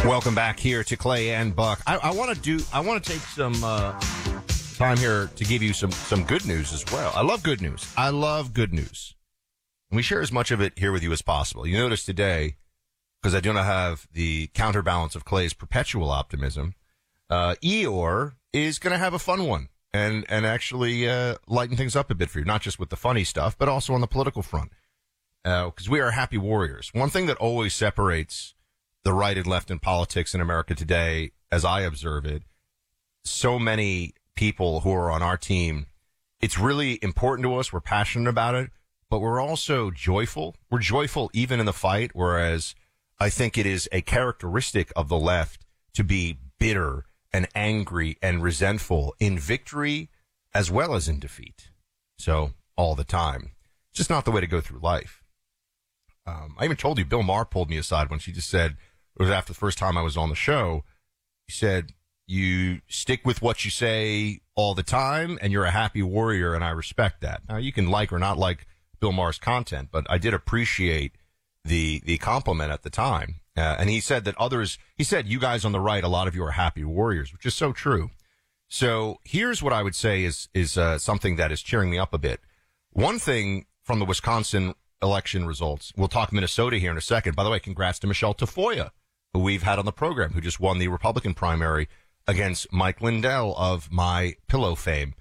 Welcome back here to Clay and Buck. I want to take some time here to give you some good news as well. I love good news. And we share as much of it here with you as possible. You notice today, because I do not have the counterbalance of Clay's perpetual optimism, Eeyore is going to have a fun one and actually lighten things up a bit for you, not just with the funny stuff, but also on the political front. Because we are happy warriors. One thing that always separates the right and left in politics in America today, as I observe it, so many people who are on our team, it's really important to us. We're passionate about it, but we're also joyful. We're joyful even in the fight, whereas I think it is a characteristic of the left to be bitter and angry and resentful in victory as well as in defeat. So all the time. It's just not the way to go through life. I even told you, Bill Maher pulled me aside when she just said, it was after the first time I was on the show, he said, you stick with what you say all the time and you're a happy warrior, and I respect that. Now, you can like or not like Bill Maher's content, but I did appreciate the compliment at the time. And he said that he said, you guys on the right, a lot of you are happy warriors, which is so true. So here's what I would say is something that is cheering me up a bit. One thing from the Wisconsin election results, we'll talk Minnesota here in a second. By the way, congrats to Michelle Tafoya, who we've had on the program, who just won the Republican primary against Mike Lindell of My Pillow fame.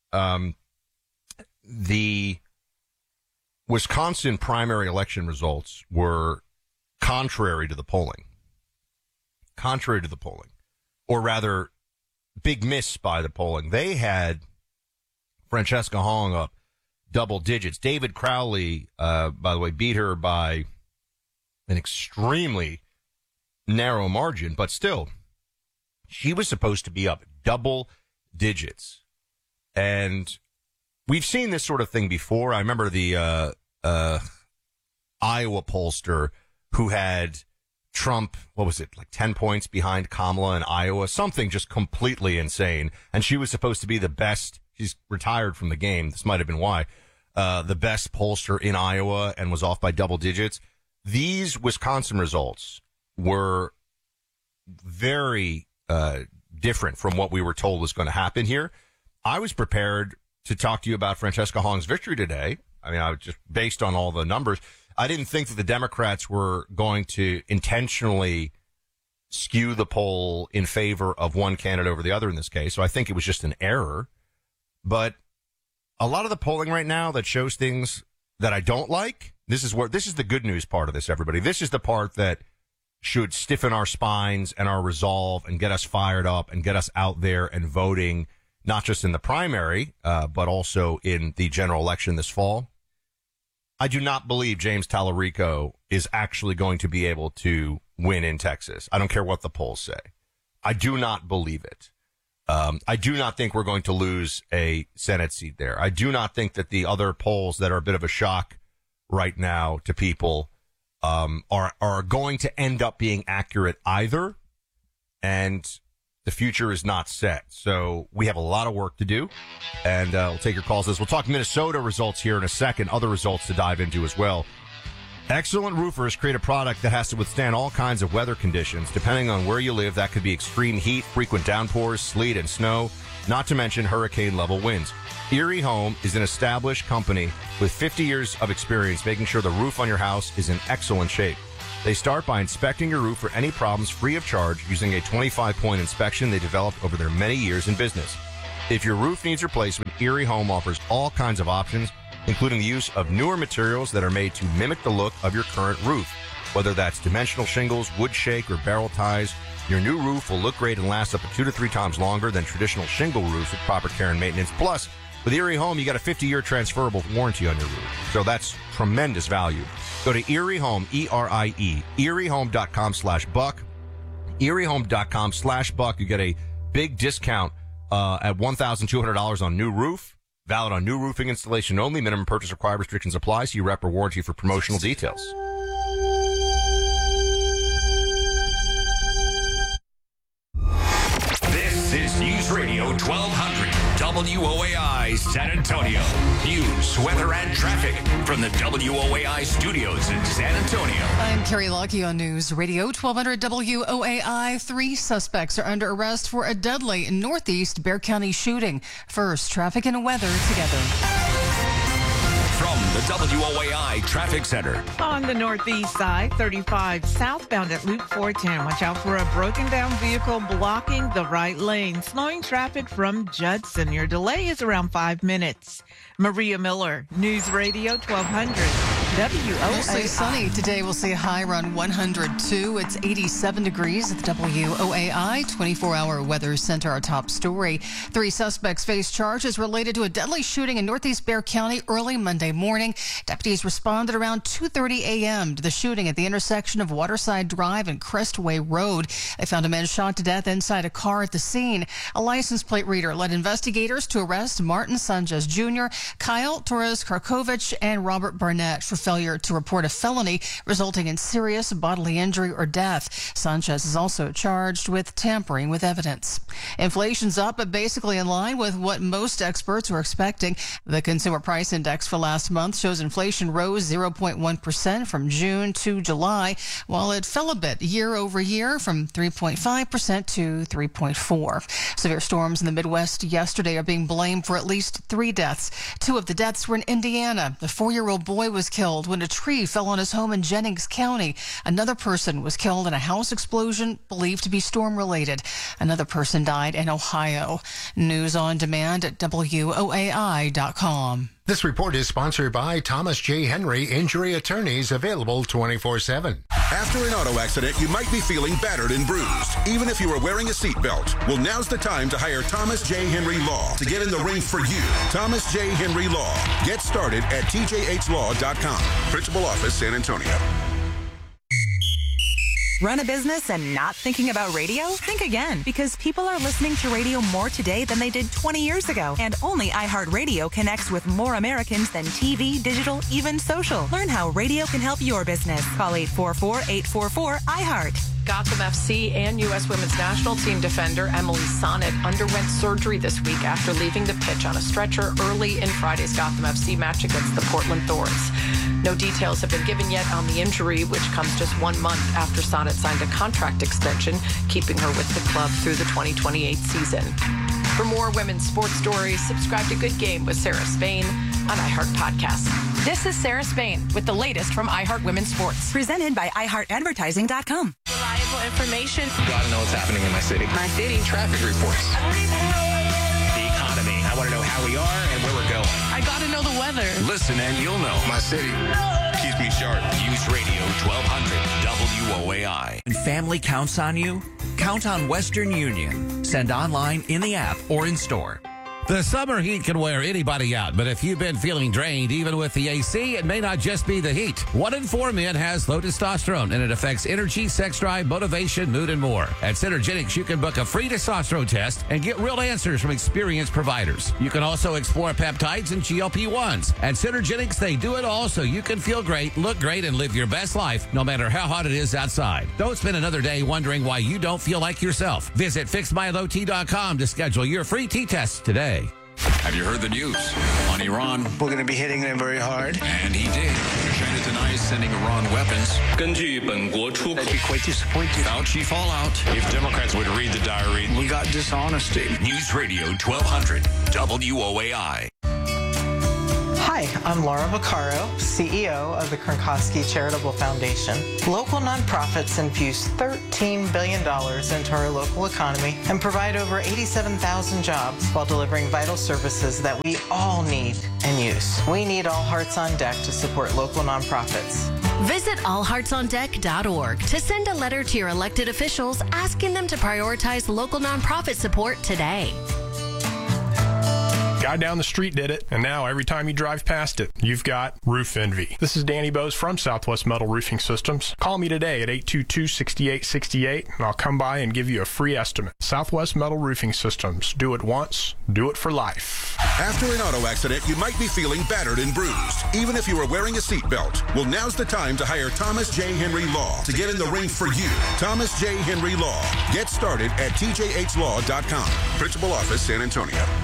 The Wisconsin primary election results were contrary to the polling. Or rather, big miss by the polling. They had Francesca Hong up double digits. David Crowley, by the way, beat her by an extremely narrow margin, but still, she was supposed to be up double digits. And we've seen this sort of thing before. I remember the Iowa pollster who had Trump, what was it, like 10 points behind Kamala in Iowa, something just completely insane. And she was supposed to be the best. She's retired from the game. This might have been why. The best pollster in Iowa and was off by double digits. These Wisconsin results were very different from what we were told was going to happen here. I was prepared to talk to you about Francesca Hong's victory today. I mean, I was just based on all the numbers. I didn't think that the Democrats were going to intentionally skew the poll in favor of one candidate over the other in this case. So I think it was just an error. But a lot of the polling right now that shows things that I don't like, this is the good news part of this, everybody. This is the part that should stiffen our spines and our resolve and get us fired up and get us out there and voting, not just in the primary, but also in the general election this fall. I do not believe James Tallarico is actually going to be able to win in Texas. I don't care what the polls say. I do not believe it. I do not think we're going to lose a Senate seat there. I do not think that the other polls that are a bit of a shock right now to people are going to end up being accurate either. And the future is not set. So we have a lot of work to do. And we'll take your calls. We'll talk Minnesota results here in a second, other results to dive into as well. Excellent roofers create a product that has to withstand all kinds of weather conditions. Depending on where you live, that could be extreme heat, frequent downpours, sleet, and snow, not to mention hurricane-level winds. Erie Home is an established company with 50 years of experience making sure the roof on your house is in excellent shape. They start by inspecting your roof for any problems free of charge using a 25-point inspection they developed over their many years in business. If your roof needs replacement, Erie Home offers all kinds of options, including the use of newer materials that are made to mimic the look of your current roof. Whether that's dimensional shingles, wood shake, or barrel ties, your new roof will look great and last up to 2 to 3 times longer than traditional shingle roofs with proper care and maintenance. Plus, with Erie Home, you got a 50-year transferable warranty on your roof. So that's tremendous value. Go to Erie Home, E-R-I-E, eriehome.com/buck. eriehome.com/buck. You get a big discount at $1,200 on new roof. Valid on new roofing installation only. Minimum purchase required. Restrictions apply. See rep or warranty for promotional details. This is News Radio 1200 WOAI San Antonio. News, weather, and traffic from the WOAI studios in San Antonio. I'm Carrie Lockie on News Radio 1200 WOAI. 3 suspects are under arrest for a deadly Northeast Bexar County shooting. First, traffic and weather together. From the WOAI Traffic Center. On the northeast side, 35 southbound at Loop 410. Watch out for a broken down vehicle blocking the right lane, slowing traffic from Judson. Your delay is around 5 minutes. Maria Miller, News Radio 1200. WOAI. Mostly sunny today. We'll see a high around 102. It's 87 degrees at the WOAI 24-hour weather center. Our top story. 3 suspects face charges related to a deadly shooting in Northeast Bexar County early Monday morning. Deputies responded around 2:30 a.m. to the shooting at the intersection of Waterside Drive and Crestway Road. They found a man shot to death inside a car at the scene. A license plate reader led investigators to arrest Martin Sanchez Jr., Kyle Torres-Karkovich, and Robert Barnett for failure to report a felony resulting in serious bodily injury or death. Sanchez is also charged with tampering with evidence. Inflation's up, but basically in line with what most experts were expecting. The Consumer Price Index for last month shows inflation rose 0.1% from June to July, while it fell a bit year over year from 3.5% to 3.4%. Severe storms in the Midwest yesterday are being blamed for at least 3 deaths. 2 of the deaths were in Indiana. The 4-year-old boy was killed when a tree fell on his home in Jennings County. Another person was killed in a house explosion believed to be storm-related. Another person died in Ohio. News on demand at WOAI.com. This report is sponsored by Thomas J. Henry Injury Attorneys, available 24/7. After an auto accident, you might be feeling battered and bruised, even if you are wearing a seatbelt. Well, now's the time to hire Thomas J. Henry Law to get in the ring for you. Thomas J. Henry Law. Get started at tjhlaw.com. Principal Office, San Antonio. Run a business and not thinking about radio? Think again, because people are listening to radio more today than they did 20 years ago. And only iHeartRadio connects with more Americans than TV, digital, even social. Learn how radio can help your business. Call 844-844-iHeart. Gotham FC and U.S. Women's National Team defender Emily Sonnet underwent surgery this week after leaving the pitch on a stretcher early in Friday's Gotham FC match against the Portland Thorns. No details have been given yet on the injury, which comes just 1 month after Sonnet signed a contract extension, keeping her with the club through the 2028 season. For more women's sports stories, subscribe to Good Game with Sarah Spain on iHeart Podcasts. This is Sarah Spain with the latest from iHeart Women's Sports. Presented by iHeartAdvertising.com. Reliable information. Gotta know what's happening in my city. My city. Traffic reports. The economy. I want to know how we are and where we're going. I gotta know the weather. Listen and you'll know. My city keeps me sharp. News Radio 1200 WOAI. When family counts on you, count on Western Union. Send online, in the app, or in store. The summer heat can wear anybody out, but if you've been feeling drained, even with the AC, it may not just be the heat. 1 in 4 men has low testosterone, and it affects energy, sex drive, motivation, mood, and more. At Synergenics, you can book a free testosterone test and get real answers from experienced providers. You can also explore peptides and GLP-1s. At Synergenics, they do it all so you can feel great, look great, and live your best life, no matter how hot it is outside. Don't spend another day wondering why you don't feel like yourself. Visit FixMyLowT.com to schedule your free T-test today. Have you heard the news on Iran? We're going to be hitting them very hard. And he did. China denies sending Iran weapons. I'd be quite disappointed. Fauci fallout. If Democrats would read the diary. We got dishonesty. News Radio 1200 WOAI. Hi, I'm Laura Vaccaro, CEO of the Kronkosky Charitable Foundation. Local nonprofits infuse $13 billion into our local economy and provide over 87,000 jobs while delivering vital services that we all need and use. We need all hearts on deck to support local nonprofits. Visit allheartsondeck.org to send a letter to your elected officials asking them to prioritize local nonprofit support today. Guy down the street did it, and now every time you drive past it, you've got roof envy. This is Danny Bose from Southwest Metal Roofing Systems. Call me today at 822-6868, and I'll come by and give you a free estimate. Southwest Metal Roofing Systems. Do it once, do it for life. After an auto accident, you might be feeling battered and bruised, even if you are wearing a seatbelt. Well, now's the time to hire Thomas J. Henry Law to get in the ring for you. Thomas J. Henry Law. Get started at tjhlaw.com. Principal Office, San Antonio.